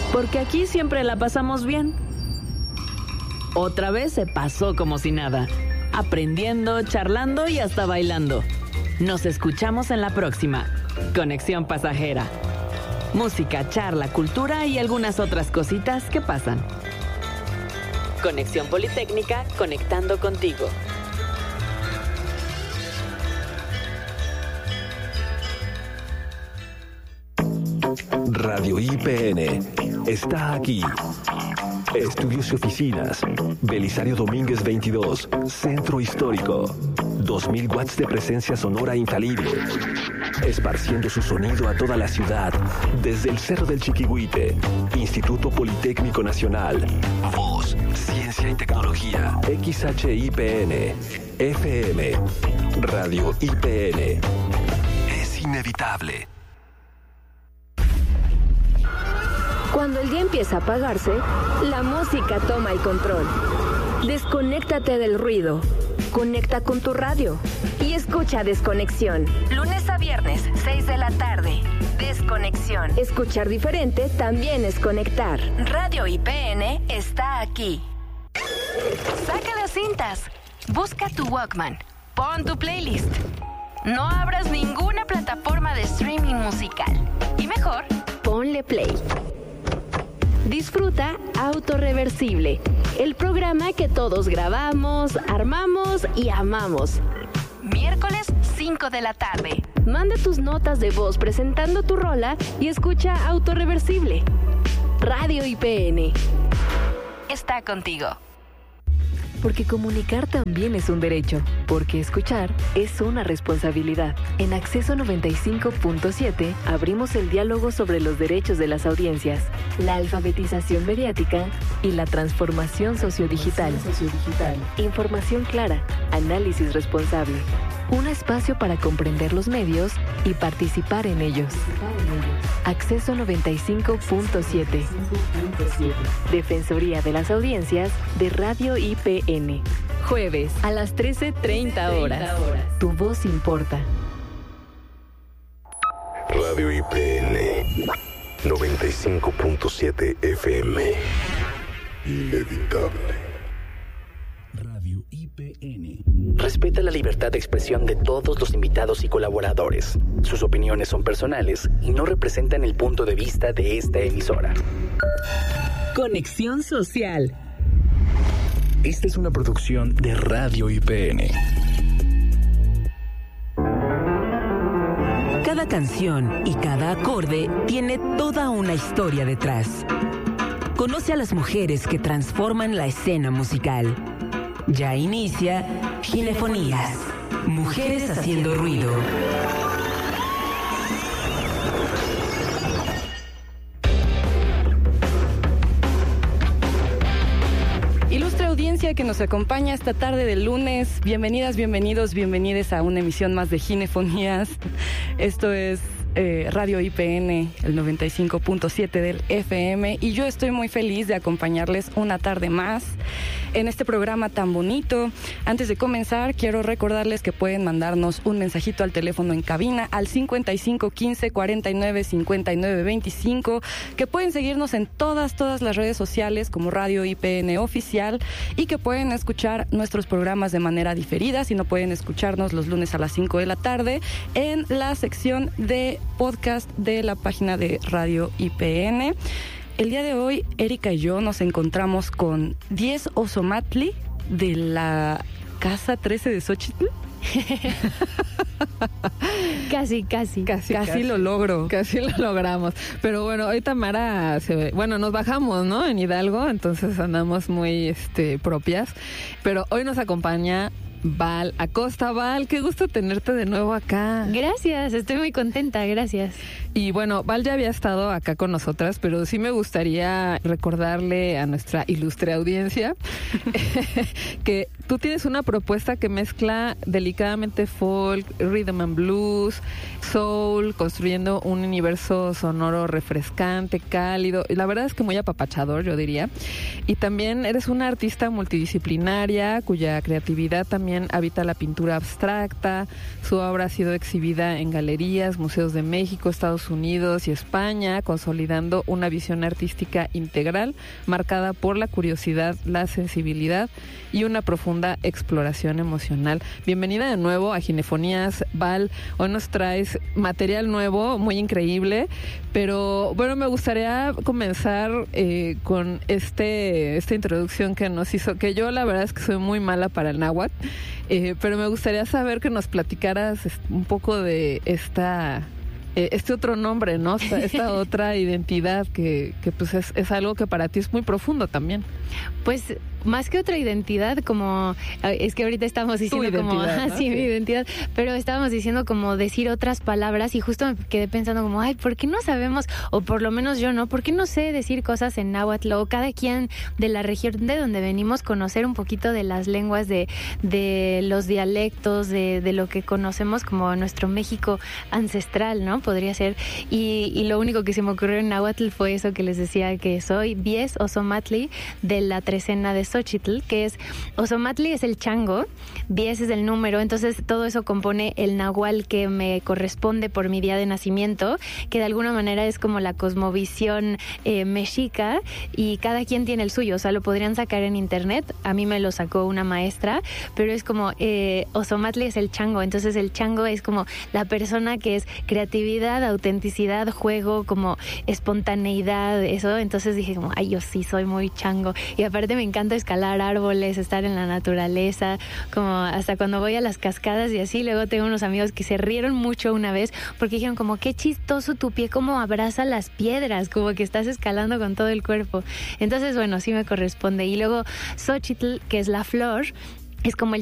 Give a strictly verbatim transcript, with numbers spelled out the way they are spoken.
porque aquí siempre la pasamos bien. Otra vez se pasó como si nada, aprendiendo, charlando y hasta bailando. Nos escuchamos en la próxima Conexión Pasajera. Música, charla, cultura y algunas otras cositas que pasan. Conexión Politécnica, conectando contigo. Radio I P N está aquí. Estudios y oficinas. Belisario Domínguez veintidós. Centro Histórico. dos mil watts de presencia sonora infalible. Esparciendo su sonido a toda la ciudad. Desde el Cerro del Chiquihuite. Instituto Politécnico Nacional. Voz, Ciencia y Tecnología. X H I P N. F M. Radio I P N. Es inevitable. Cuando el día empieza a apagarse, la música toma el control. Desconéctate del ruido. Conecta con tu radio y escucha Desconexión. Lunes a viernes, seis de la tarde. Desconexión. Escuchar diferente también es conectar. Radio I P N está aquí. Saca las cintas. Busca tu Walkman. Pon tu playlist. No abras ninguna plataforma de streaming musical. Y mejor, ponle play. Disfruta Autorreversible, el programa que todos grabamos, armamos y amamos. Miércoles, cinco de la tarde. Manda tus notas de voz presentando tu rola y escucha Autorreversible. Radio I P N está contigo. Porque comunicar también es un derecho, porque escuchar es una responsabilidad. En Acceso noventa y cinco punto siete abrimos el diálogo sobre los derechos de las audiencias, la alfabetización mediática y la transformación sociodigital. Información clara, análisis responsable. Un espacio para comprender los medios y participar en ellos. Acceso noventa y cinco punto siete. Defensoría de las Audiencias de Radio I P N. Jueves a las trece treinta horas. Tu voz importa. Radio I P N noventa y cinco punto siete F M. Inevitable. Radio I P N. Respeta la libertad de expresión de todos los invitados y colaboradores. Sus opiniones son personales y no representan el punto de vista de esta emisora. Conexión Social. Esta es una producción de Radio I P N. Cada canción y cada acorde tiene toda una historia detrás. Conoce a las mujeres que transforman la escena musical. Ya inicia Ginefonías, mujeres haciendo ruido. Ilustre audiencia que nos acompaña esta tarde del lunes, bienvenidas, bienvenidos, bienvenides a una emisión más de Ginefonías. Esto es eh, Radio I P N, el noventa y cinco punto siete del F M, y yo estoy muy feliz de acompañarles una tarde más en este programa tan bonito. Antes de comenzar, quiero recordarles que pueden mandarnos un mensajito al teléfono en cabina al cincuenta y cinco quince cuarenta y nueve cincuenta y nueve veinticinco, que pueden seguirnos en todas, todas las redes sociales como Radio I P N Oficial, y que pueden escuchar nuestros programas de manera diferida, si no pueden escucharnos los lunes a las cinco de la tarde en la sección de podcast de la página de Radio I P N. El día de hoy, Erika y yo nos encontramos con Diez Osomatli de la Casa trece de Xochitl. Casi, casi. Casi, casi lo logro. Casi lo logramos. Pero bueno, hoy Tamara se ve, bueno, nos bajamos, ¿no? En Hidalgo, entonces andamos muy este propias. Pero hoy nos acompaña Val Acosta. Val, qué gusto tenerte de nuevo acá. Gracias, estoy muy contenta, gracias. Y bueno, Val ya había estado acá con nosotras, pero sí me gustaría recordarle a nuestra ilustre audiencia que tú tienes una propuesta que mezcla delicadamente folk, rhythm and blues, soul, construyendo un universo sonoro refrescante, cálido, y la verdad es que muy apapachador, yo diría. Y también eres una artista multidisciplinaria cuya creatividad también habita la pintura abstracta. Su obra ha sido exhibida en galerías, museos de México, Estados Unidos y España, consolidando una visión artística integral marcada por la curiosidad, la sensibilidad y una profunda exploración emocional. Bienvenida de nuevo a Ginefonías, Val. Hoy nos traes material nuevo, muy increíble, pero bueno, me gustaría comenzar eh, con este esta introducción que nos hizo, que yo la verdad es que soy muy mala para el náhuatl, eh, pero me gustaría saber que nos platicaras un poco de esta este otro nombre, ¿no? Esta, esta otra identidad que, que pues es, es algo que para ti es muy profundo también. Pues más que otra identidad, como es que ahorita estamos diciendo como ah, ¿no? sí, sí, mi identidad, pero estábamos diciendo como decir otras palabras y justo me quedé pensando como, ay, ¿por qué no sabemos, o por lo menos yo no, por qué no sé decir cosas en náhuatl, o cada quien de la región de donde venimos conocer un poquito de las lenguas, de, de los dialectos, de, de lo que conocemos como nuestro México ancestral, ¿no? Podría ser, y, y lo único que se me ocurrió en náhuatl fue eso que les decía, que soy Bies Ozomatli de la trecena de Xochitl, que es, Ozomatli es el chango, Bies es el número, entonces todo eso compone el nahual que me corresponde por mi día de nacimiento, que de alguna manera es como la cosmovisión eh, mexica, y cada quien tiene el suyo, o sea, lo podrían sacar en internet, a mí me lo sacó una maestra, pero es como, eh, Ozomatli es el chango, entonces el chango es como la persona que es creatividad, autenticidad, juego, como espontaneidad, eso, entonces dije como, ay, yo sí soy muy chango, y aparte me encanta escalar árboles, estar en la naturaleza, como hasta cuando voy a las cascadas y así. Luego tengo unos amigos que se rieron mucho una vez porque dijeron como, qué chistoso tu pie, como abraza las piedras, como que estás escalando con todo el cuerpo. Entonces, bueno, sí me corresponde. Y luego Xochitl, que es la flor, es como el